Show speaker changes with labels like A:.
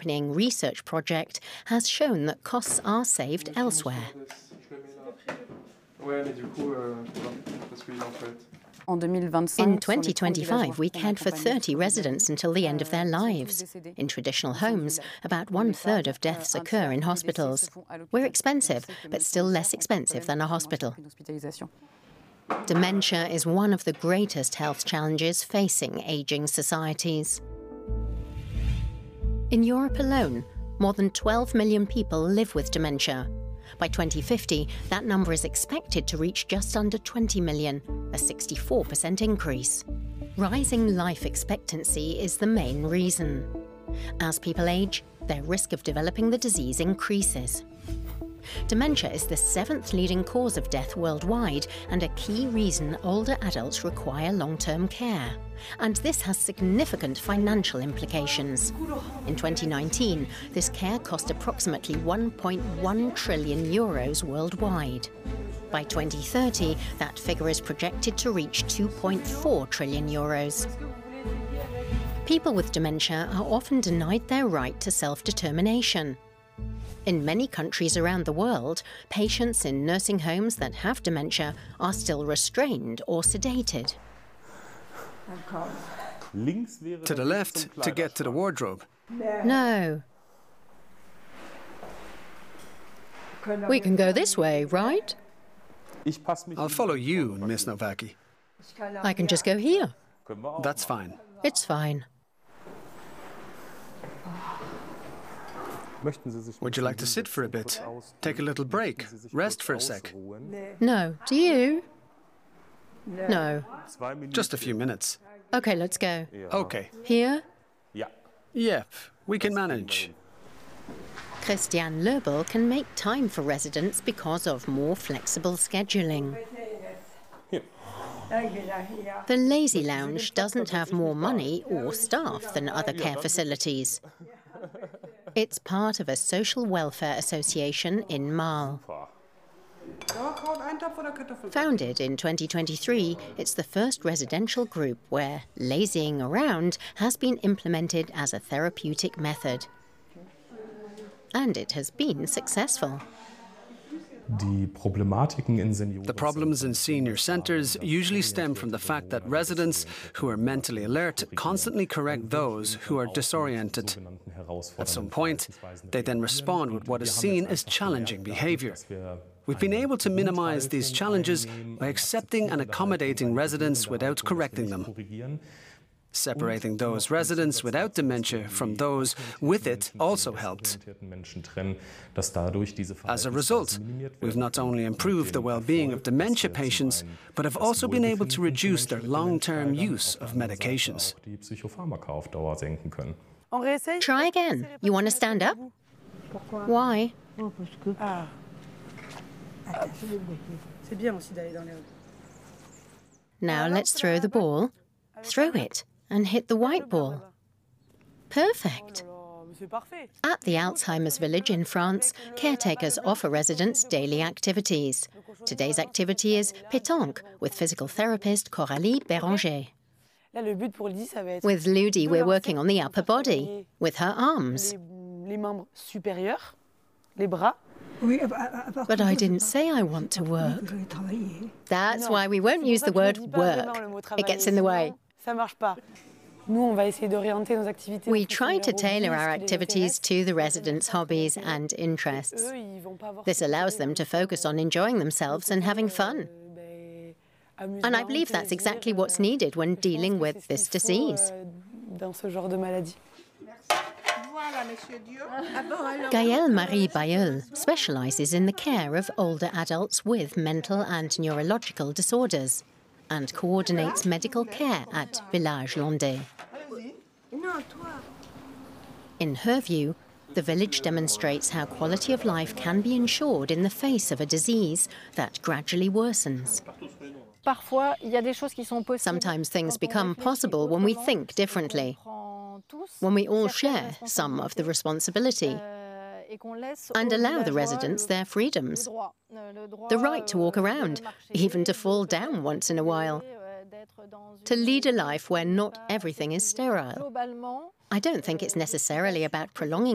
A: accompanying research project has shown that costs are saved elsewhere. In 2025, we cared for 30 residents until the end of their lives. In traditional homes, about 1/3 of deaths occur in hospitals. We're expensive, but still less expensive than a hospital. Dementia is one of the greatest health challenges facing aging societies. In Europe alone, more than 12 million people live with dementia. By 2050, that number is expected to reach just under 20 million, a 64% increase. Rising life expectancy is the main reason. As people age, their risk of developing the disease increases. Dementia is the 7th leading cause of death worldwide and a key reason older adults require long-term care. And this has significant financial implications. In 2019, this care cost approximately 1.1 trillion euros worldwide. By 2030, that figure is projected to reach 2.4 trillion euros. People with dementia are often denied their right to self-determination. In many countries around the world, patients in nursing homes that have dementia are still restrained or sedated.
B: To the left to get to the wardrobe.
A: No. We can go this way, right?
B: I'll follow you, Miss Nowacki.
A: I can just go here.
B: That's fine.
A: It's fine.
B: Would you like to sit for a bit? Take a little break? Rest for a sec?
A: No. Do you? No.
B: Just a few minutes.
A: Okay, let's go.
B: Okay.
A: Here?
B: Yep, we can manage.
A: Christiane Löbel can make time for residents because of more flexible scheduling. The Lazy Lounge doesn't have more money or staff than other care facilities. It's part of a social welfare association in Marl. Founded in 2023, it's the first residential group where lazying around has been implemented as a therapeutic method. And it has been successful.
B: The problems in senior centres usually stem from the fact that residents who are mentally alert constantly correct those who are disoriented. At some point, they then respond with what is seen as challenging behaviour. We've been able to minimise these challenges by accepting and accommodating residents without correcting them. Separating those residents without dementia from those with it also helped. As a result, we've not only improved the well-being of dementia patients, but have also been able to reduce their long-term use of medications.
A: Try again. You want to stand up? Why? Now let's throw the ball. Throw it and hit the white ball. Perfect. At the Alzheimer's Village in France, caretakers offer residents daily activities. Today's activity is pétanque with physical therapist Coralie Béranger. With Ludi, we're working on the upper body, with her arms. But I didn't say I want to work. That's why we won't use the word work. It gets in the way. We try to tailor our activities to the residents' hobbies and interests. This allows them to focus on enjoying themselves and having fun. And I believe that's exactly what's needed when dealing with this disease. Gaëlle Marie Bayeul specialises in the care of older adults with mental and neurological disorders and coordinates medical care at Village Landais. In her view, the village demonstrates how quality of life can be ensured in the face of a disease that gradually worsens. Sometimes things become possible when we think differently, when we all share some of the responsibility and allow the residents their freedoms. The right to walk around, even to fall down once in a while. To lead a life where not everything is sterile. I don't think it's necessarily about prolonging